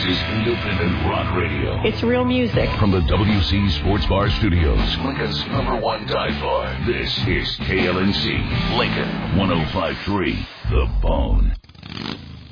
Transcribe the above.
is independent rock radio. It's real music. From the WC Sports Bar Studios, Lincoln's #1 dive bar. This is KLNC, Lincoln 105.3, The Bone.